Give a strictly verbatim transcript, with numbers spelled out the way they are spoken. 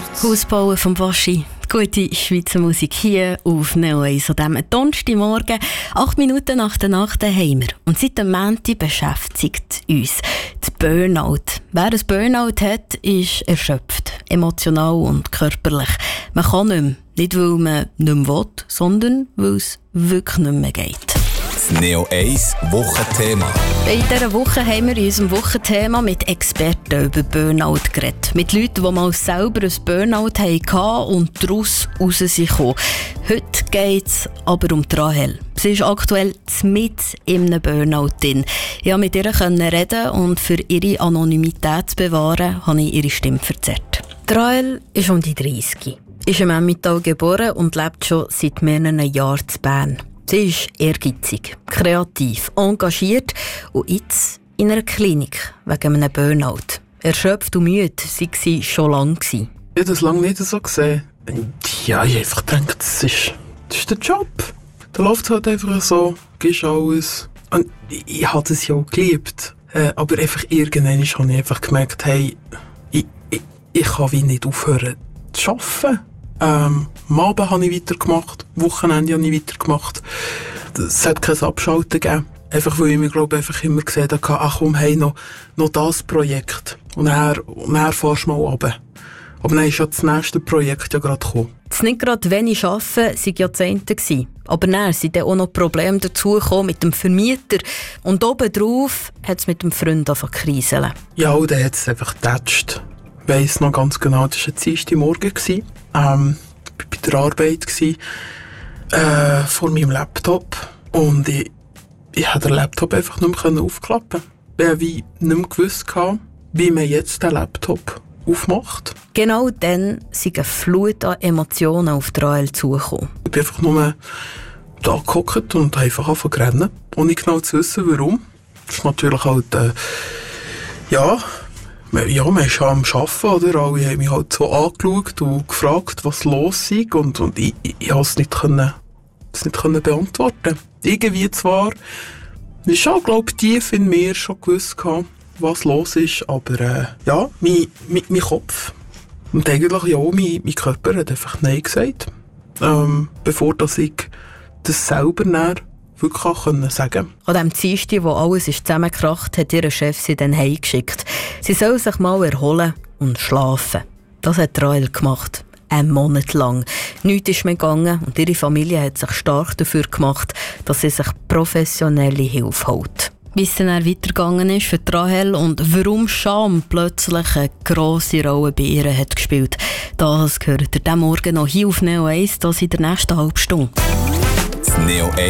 Hausbauen vom Waschi. Gute Schweizer Musik hier auf Neo eins. An diesem Donnerstagmorgen, acht Minuten nach der Nacht, haben wir. Und seit dem Montag beschäftigt uns die Burnout. Wer ein Burnout hat, ist erschöpft. Emotional und körperlich. Man kann nicht mehr. Nicht, weil man nicht mehr will, sondern weil es wirklich nicht mehr geht. Das Neo eins Wochenthema. In dieser Woche haben wir in unserem Wochenthema mit Experten über Burnout geredet. Mit Leuten, die mal selber ein Burnout hatten und daraus raus sind gekommen. Heute geht es aber um Rahel. Sie ist aktuell mitten in einem Burnout drin. Ich konnte mit ihr reden und für ihre Anonymität zu bewahren, habe ich ihre Stimme verzerrt. Rahel ist um die dreißig, ist im Emmental geboren und lebt schon seit mehreren Jahren in Bern. Sie ist ehrgeizig, kreativ, engagiert und jetzt in einer Klinik wegen einem Burnout. Erschöpft und müde war sie schon lange. Ich habe das lange nicht so gesehen. Ja, ich habe einfach gedacht, das ist, das ist der Job. Da läuft es halt einfach so, gibst alles. Und ich, ich habe das ja auch geliebt. Äh, aber einfach irgendwann habe ich einfach gemerkt, hey, ich, ich, ich kann wie nicht aufhören zu arbeiten. Ähm, am Abend habe ich weitergemacht, am Wochenende habe ich weitergemacht. Es hat kein Abschalten gegeben. Einfach weil ich mir, glaube einfach immer gesehen habe, ach komm, hey, noch, noch das Projekt. Und dann, und dann fährst du mal runter. Aber dann ist ja das nächste Projekt ja gerade gekommen. Das nicht gerade wenig arbeiten waren Jahrzehnte. Aber dann sind dann auch noch Probleme dazugekommen mit dem Vermieter. Und obendrauf hat es mit dem Freund angefangen zu kriseln. Ja, und dann hat es einfach getatscht. Ich weiss noch ganz genau, das war ein Dienstagmorgen. Ähm, ich war bei der Arbeit, äh, vor meinem Laptop. Und ich, ich konnte den Laptop einfach nicht mehr aufklappen. Ich habe wie nicht mehr gewusst, wie man jetzt den Laptop aufmacht. Genau dann sind eine Flut an Emotionen auf die Rahel zugekommen. Ich bin einfach nur da gehockt und einfach angefangen zu rennen, ohne genau zu wissen, warum. Das ist natürlich halt, äh, ja... Ja, man ist ja am Arbeiten, oder? Alle haben mich halt so angeschaut und gefragt, was los ist. Und, und ich, ich, ich konnte es nicht, können, es nicht können beantworten. Irgendwie zwar, ich habe, glaube ich, tief in mir schon gewusst, was los ist. Aber äh, ja, mein, mein, mein Kopf und eigentlich ja auch mein, mein Körper hat einfach Nein gesagt. Ähm, bevor dass ich das selber näher wirklich auch können sagen. An dem Dienstag, wo alles zusammengekracht hat, hat ihr Chef sie dann heimgeschickt. Sie soll sich mal erholen und schlafen. Das hat Rahel gemacht. Einen Monat lang. Nichts ist mehr gegangen und ihre Familie hat sich stark dafür gemacht, dass sie sich professionelle Hilfe holt. Wie es dann weitergegangen ist für Rahel und warum Scham plötzlich eine grosse Rolle bei ihr hat gespielt, das gehört ihr diesen Morgen noch hier auf Neo eins, das in der nächsten halben Stunde. Das Neo